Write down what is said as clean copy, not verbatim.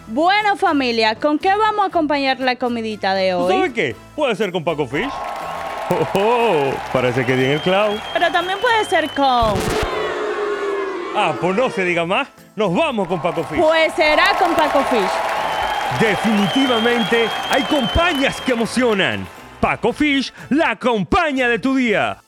Bueno, familia, ¿con qué vamos a acompañar la comidita de hoy? ¿Sabes qué? Puede ser con Paco Fish. Oh, parece que di en el clavo. Pero también puede ser con... Pues no se diga más. Nos vamos con Paco Fish. Pues será con Paco Fish. Definitivamente hay compañías que emocionan. Paco Fish, la compañía de tu día.